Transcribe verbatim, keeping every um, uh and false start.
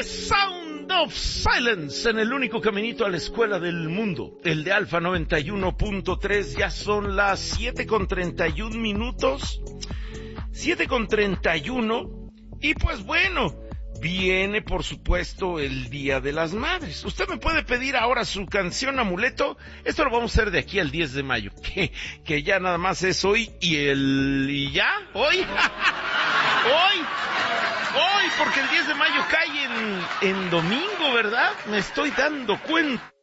Sound of Silence en el único caminito a la escuela del mundo, el de Alfa noventa y uno punto tres. Ya son las siete con treinta y un minutos, siete con treinta y uno, y pues bueno, viene por supuesto el Día de las Madres. Usted me puede pedir ahora su canción amuleto. Esto lo vamos a hacer de aquí al diez de mayo, que, que ya nada más es hoy y el... y ya, hoy, hoy, hoy, porque el diez de mayo cae en, en domingo, ¿verdad? Me estoy dando cuenta.